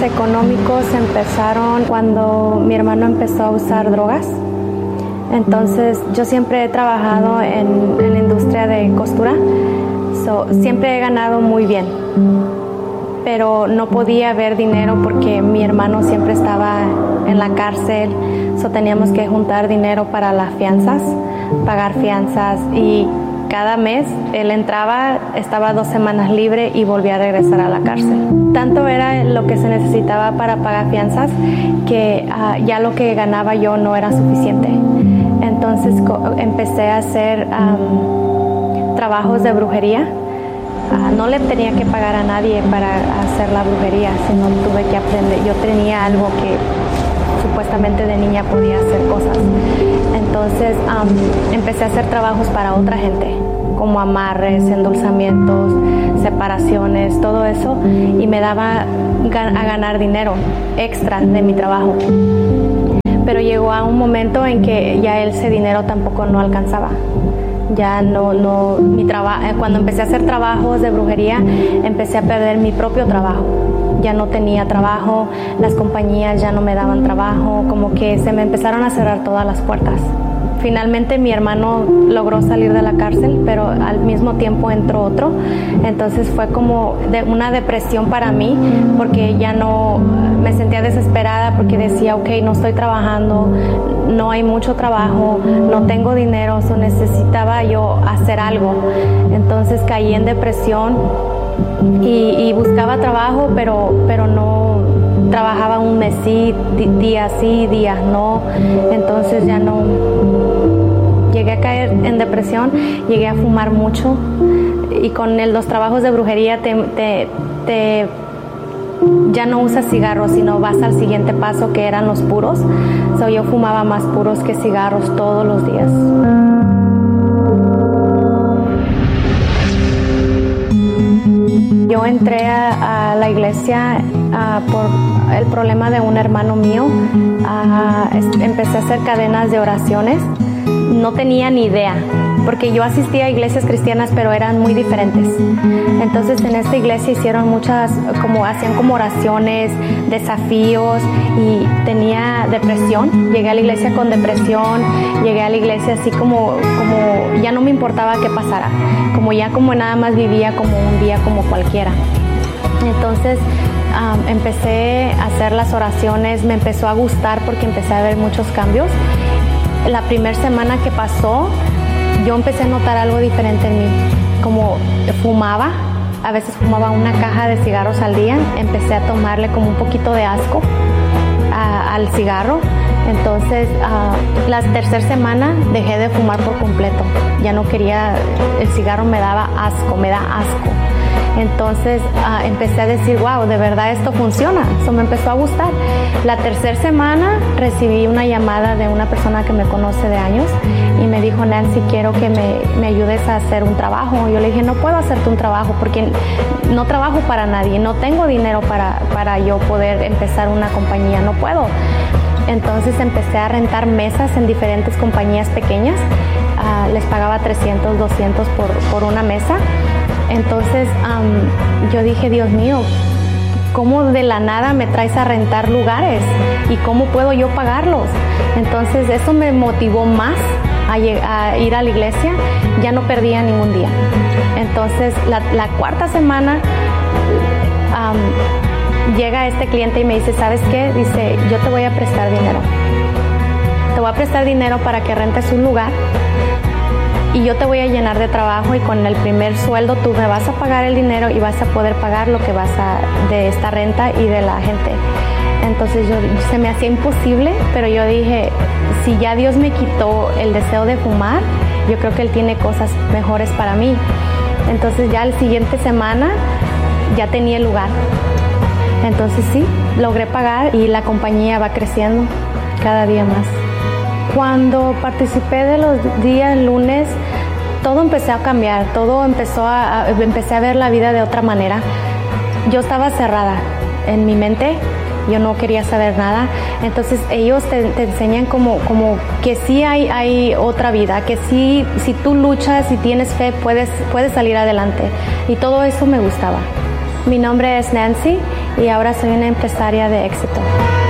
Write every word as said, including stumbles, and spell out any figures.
económicos empezaron cuando mi hermano empezó a usar drogas. Entonces yo siempre he trabajado en, en la industria de costura, so, siempre he ganado muy bien, pero no podía ver dinero porque mi hermano siempre estaba en la cárcel, so teníamos que juntar dinero para las fianzas, pagar fianzas, y cada mes él entraba, estaba dos semanas libre y volvía a regresar a la cárcel. Tanto era lo que se necesitaba para pagar fianzas que uh, ya lo que ganaba yo no era suficiente. Entonces empecé a hacer um, trabajos de brujería. Uh, no le tenía que pagar a nadie para hacer la brujería, sino tuve que aprender. Yo tenía algo que supuestamente de niña podía hacer cosas. Entonces um, empecé a hacer trabajos para otra gente, como amarres, endulzamientos, separaciones, todo eso, y me daba a ganar dinero extra de mi trabajo. Pero llegó a un momento en que ya ese dinero tampoco no alcanzaba. Ya no, no, mi trabajo, cuando empecé a hacer trabajos de brujería, empecé a perder mi propio trabajo. Ya no tenía trabajo, las compañías ya no me daban trabajo, como que se me empezaron a cerrar todas las puertas. Finalmente mi hermano logró salir de la cárcel, pero al mismo tiempo entró otro. Entonces fue como de una depresión para mí, porque ya no, me sentía desesperada porque decía, ok, no estoy trabajando, no hay mucho trabajo, no tengo dinero, so necesitaba yo hacer algo. Entonces caí en depresión y, y buscaba trabajo, pero, pero no trabajaba un mes sí, días sí, días no. Entonces ya no, llegué a caer en depresión, llegué a fumar mucho, y con el, los trabajos de brujería te, te, te ya no usas cigarros, sino vas al siguiente paso, que eran los puros. So, yo fumaba más puros que cigarros todos los días. Yo entré a, a la iglesia uh, por el problema de un hermano mío. Uh, empecé a hacer cadenas de oraciones. No tenía ni idea, porque yo asistía a iglesias cristianas, pero eran muy diferentes. Entonces en esta iglesia hicieron muchas, como hacían como oraciones, desafíos, y tenía depresión. Llegué a la iglesia con depresión, llegué a la iglesia así como, como ya no me importaba qué pasara, como ya como nada más vivía como un día como cualquiera. Entonces um, empecé a hacer las oraciones, me empezó a gustar porque empecé a ver muchos cambios. La primera semana que pasó, yo empecé a notar algo diferente en mí, como fumaba, a veces fumaba una caja de cigarros al día, empecé a tomarle como un poquito de asco a, al cigarro. Entonces uh, la tercera semana dejé de fumar por completo, ya no quería, el cigarro me daba asco, me da asco. Entonces uh, empecé a decir, wow, de verdad esto funciona. Eso me empezó a gustar. La tercera semana recibí una llamada de una persona que me conoce de años y me dijo, Nancy, quiero que me, me ayudes a hacer un trabajo. Yo le dije, no puedo hacerte un trabajo porque no trabajo para nadie, no tengo dinero para, para yo poder empezar una compañía, no puedo. Entonces empecé a rentar mesas en diferentes compañías pequeñas. Uh, les pagaba trescientos, doscientos por, por una mesa. Entonces um, yo dije, Dios mío, ¿cómo de la nada me traes a rentar lugares? ¿Y cómo puedo yo pagarlos? Entonces eso me motivó más a, a ir a la iglesia. Ya no perdía ningún día. Entonces la, la cuarta semana um, llega este cliente y me dice, ¿sabes qué? Dice, yo te voy a prestar dinero. Te voy a prestar dinero para que rentes un lugar. Y yo te voy a llenar de trabajo, y con el primer sueldo tú me vas a pagar el dinero y vas a poder pagar lo que vas a de esta renta y de la gente. Entonces yo, se me hacía imposible, pero yo dije, si ya Dios me quitó el deseo de fumar, yo creo que Él tiene cosas mejores para mí. Entonces ya la siguiente semana ya tenía el lugar. Entonces sí, logré pagar y la compañía va creciendo cada día más. Cuando participé de los días lunes, todo empezó a cambiar, todo empezó a, a, empecé a ver la vida de otra manera. Yo estaba cerrada en mi mente, yo no quería saber nada. Entonces ellos te, te enseñan como, como que sí hay, hay otra vida, que sí, si tú luchas y tienes fe, puedes, puedes salir adelante. Y todo eso me gustaba. Mi nombre es Nancy y ahora soy una empresaria de éxito.